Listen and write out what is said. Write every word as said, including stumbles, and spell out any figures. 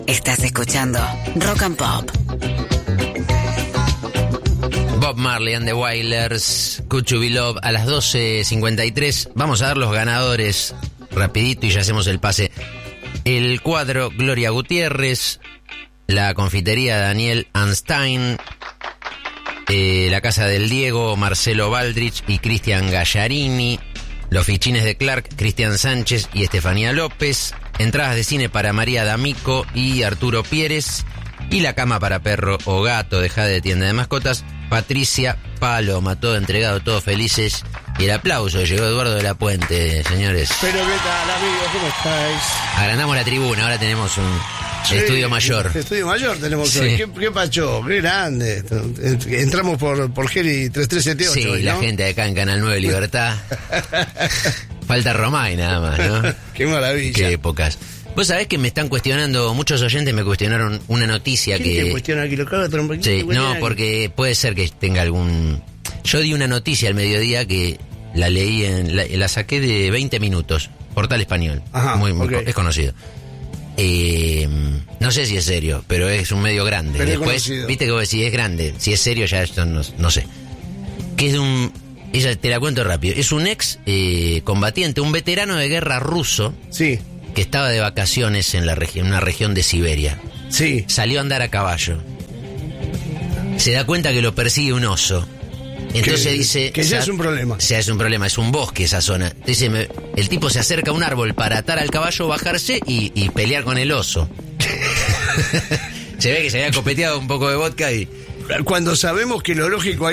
Estás escuchando Rock and Pop. Bob Marley and the Wailers, Could You Be Love, a las doce cincuenta y tres. Vamos a dar los ganadores rapidito y ya hacemos el pase. El cuadro, Gloria Gutiérrez. La confitería, Daniel Anstein. Eh, la casa del Diego, Marcelo Baldrich y Cristian Gallarini. Los fichines de Clark, Cristian Sánchez y Estefanía López. Entradas de cine para María D'Amico y Arturo Pieres. Y la cama para perro o gato de Jade de Tienda de Mascotas, Patricia Paloma. Todo entregado, todos felices. Y el aplauso, llegó Eduardo de la Puente, señores. Pero qué tal, amigos, ¿cómo estáis? Agrandamos la tribuna, ahora tenemos un sí, estudio mayor. Estudio mayor tenemos sí. hoy. ¿Qué, qué pacho? Qué grande. Entramos por, por Geri treinta y tres setenta y ocho. Sí, hoy, la ¿no? gente acá en Canal nueve Libertad. Falta Romay nada más, ¿no? Qué maravilla. Qué épocas. Vos sabés que me están cuestionando, muchos oyentes me cuestionaron una noticia ¿Quién que... te cuestiona aquí? ¿Lo caga trompa? Sí, no, porque puede ser que tenga algún... Yo di una noticia al mediodía que la leí, en la, la saqué de veinte minutos, Portal Español. Ajá, muy, muy okay. Es conocido. Eh, no sé si es serio, pero es un medio grande. Pero Después, viste que vos decís, es grande. Si es serio, ya esto no, no sé. Que es de un... Ella, te la cuento rápido. Es un ex eh, combatiente, un veterano de guerra ruso. Sí. Que estaba de vacaciones en la región, una región de Siberia. Sí. Salió a andar a caballo. Se da cuenta que lo persigue un oso. Entonces que, dice... Que ya es un problema. Ya es un problema, es un bosque esa zona. Dice, me, el tipo se acerca a un árbol para atar al caballo, bajarse y, y pelear con el oso. Se ve que se había copeteado un poco de vodka y... Cuando sabemos que lo lógico